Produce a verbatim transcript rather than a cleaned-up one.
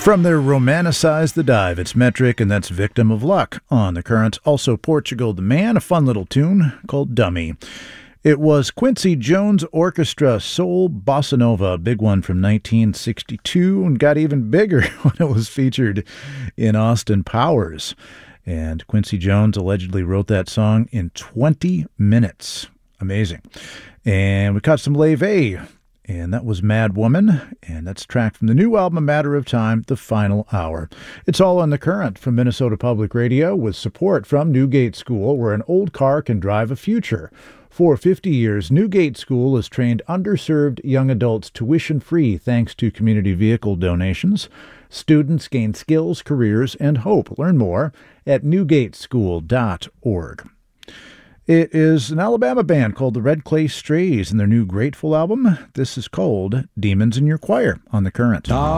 From their Romanticize the Dive, it's Metric, and that's Victim of Luck on The Current. Also, Portugal the Man, a fun little tune called Dummy. It was Quincy Jones Orchestra Soul Bossa Nova, a big one from nineteen sixty-two, and got even bigger when it was featured in Austin Powers. And Quincy Jones allegedly wrote that song in twenty minutes. Amazing. And we caught some Leve, and that was Mad Woman, and that's a track from the new album A Matter of Time, The Final Hour. It's all on The Current from Minnesota Public Radio with support from Newgate School, where an old car can drive a future. For fifty years, Newgate School has trained underserved young adults tuition-free thanks to community vehicle donations. Students gain skills, careers, and hope. Learn more at newgate school dot org. It is an Alabama band called the Red Clay Strays and their new Grateful album. This is called Demons in Your Choir on The Current.